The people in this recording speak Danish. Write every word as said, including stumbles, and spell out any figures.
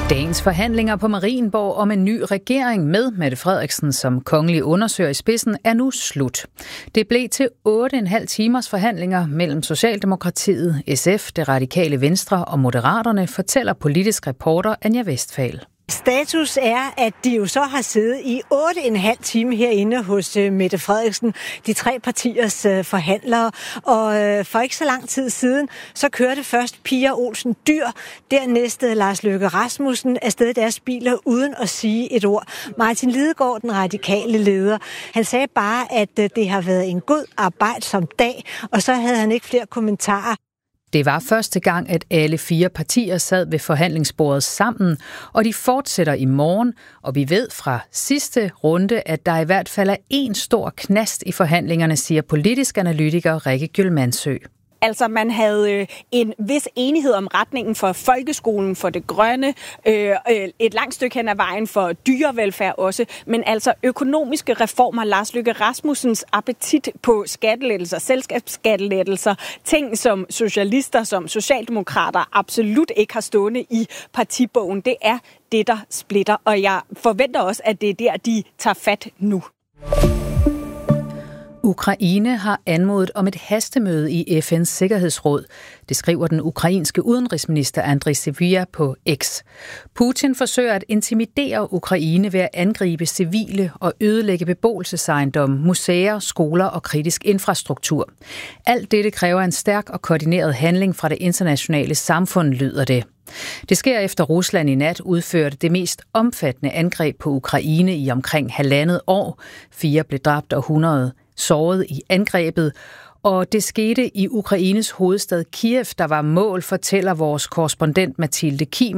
Dagens forhandlinger på Marienborg om en ny regering med Mette Frederiksen som kongelig undersøger i spidsen er nu slut. Det blev til otte og en halv timers forhandlinger mellem Socialdemokratiet, S F, Det Radikale Venstre og Moderaterne, fortæller politisk reporter Anja Westphal. Status er, at de jo så har siddet i otte og en halv time herinde hos Mette Frederiksen, de tre partiers forhandlere. Og for ikke så lang tid siden, så kørte først Pia Olsen Dyhr, dernæst Lars Løkke Rasmussen afsted deres biler uden at sige et ord. Martin Lidegaard, den radikale leder, han sagde bare, at det har været en god arbejdsom dag, og så havde han ikke flere kommentarer. Det var første gang, at alle fire partier sad ved forhandlingsbordet sammen, og de fortsætter i morgen, og vi ved fra sidste runde, at der i hvert fald er en stor knast i forhandlingerne, siger politisk analytiker Rikke Gyldmansø. Altså, man havde en vis enighed om retningen for folkeskolen, for det grønne, øh, et langt stykke hen ad vejen for dyrevelfærd også, men altså økonomiske reformer, Lars Løkke Rasmussens appetit på skattelettelser, selskabsskattelettelser, ting som socialister, som socialdemokrater absolut ikke har stående i partibogen, det er det, der splitter, og jeg forventer også, at det er der, de tager fat nu. Ukraine har anmodet om et hastemøde i F N's Sikkerhedsråd. Det skriver den ukrainske udenrigsminister Andriy Sybiha på X. Putin forsøger at intimidere Ukraine ved at angribe civile og ødelægge beboelsesejendomme, museer, skoler og kritisk infrastruktur. Alt dette kræver en stærk og koordineret handling fra det internationale samfund, lyder det. Det sker efter Rusland i nat udførte det mest omfattende angreb på Ukraine i omkring halvandet år. Fire blev dræbt og hundrede såret i angrebet, og det skete i Ukraines hovedstad Kiev, der var mål, fortæller vores korrespondent Mathilde Kim.